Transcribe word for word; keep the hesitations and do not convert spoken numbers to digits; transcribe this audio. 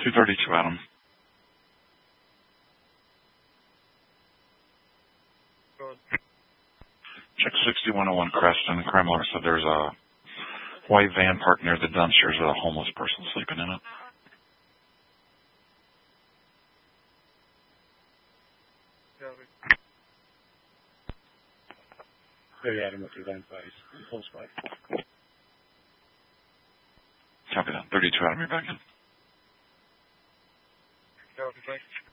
two thirty-two, Adam. Check sixty-one oh one Creston. Crime log said there's a white van parked near the dumpsters with a homeless person sleeping in it. Very Adam with your van place. Close by. Copy that. thirty-two, Adam, you're back in. Copy, thanks.